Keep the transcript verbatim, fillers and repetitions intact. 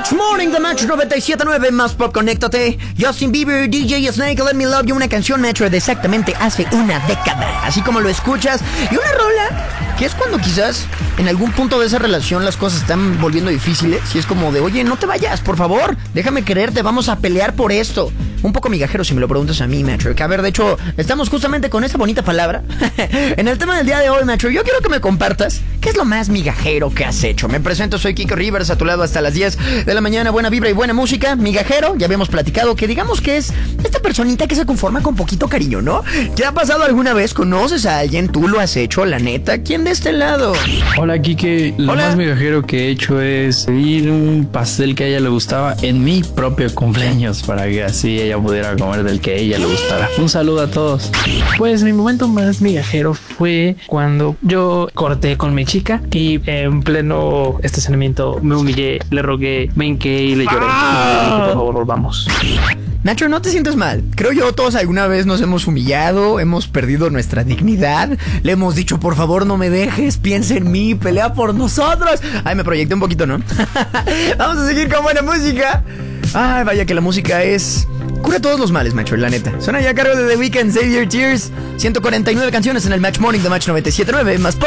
Match Morning de Match noventa y siete punto nueve, más pop, conéctate. Justin Bieber, D J Snake, Let Me Love You, una canción Metro de exactamente hace una década, así como lo escuchas. Y una rola que es cuando quizás en algún punto de esa relación las cosas están volviendo difíciles y es como de, oye, no te vayas, por favor, déjame quererte, vamos a pelear por esto. Un poco migajero si me lo preguntas a mí, Metro. Que a ver, de hecho, estamos justamente con esa bonita palabra en el tema del día de hoy, Metro. Yo quiero que me compartas qué es lo más migajero que has hecho. Me presento, soy Kiko Rivers, a tu lado hasta las diez de la mañana. Buena vibra y buena música. Migajero, ya habíamos platicado que digamos que es esta personita que se conforma con poquito cariño, ¿no? ¿Qué ha pasado alguna vez? ¿Conoces a alguien? ¿Tú lo has hecho? La neta, ¿quién de este lado? Hola, Kike. Lo Hola. más migajero que he hecho es pedir un pastel que a ella le gustaba en mi propio cumpleaños para que así ella pudiera comer del que a ella le gustara. Un saludo a todos. Pues mi momento más migajero fue cuando yo corté con mi chica y en pleno estacionamiento me humillé, le rogué, me hinqué y le lloré. Y le dije, por favor, volvamos. Nacho, no te sientas mal. Creo yo todos alguna vez nos hemos humillado, hemos perdido nuestra dignidad, le hemos dicho, por favor, no me dejes, piensa en mí, pelea por nosotros. Ay, me proyecté un poquito, ¿no? Vamos a seguir con buena música. Ay, vaya que la música es... cura todos los males, Macho, la neta. Suena ya a cargo de The Weeknd, Save Your Tears. ciento cuarenta y nueve canciones en el Match Morning de Match noventa y siete punto nueve, más pop.